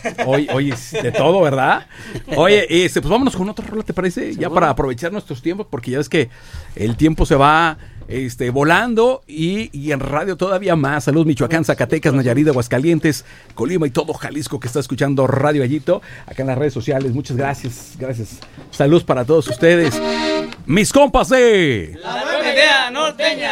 Oye, de todo, ¿verdad? Oye, pues vámonos con otra rola, ¿te parece? Ya para aprovechar nuestros tiempos, porque ya ves que el tiempo se va volando y en radio todavía más. Saludos Michoacán, Zacatecas, Nayarit, Aguascalientes, Colima y todo Jalisco que está escuchando Radio Gallito acá en las redes sociales. Muchas gracias. Saludos para todos ustedes. Mis compas de La Nueva Idea Norteña.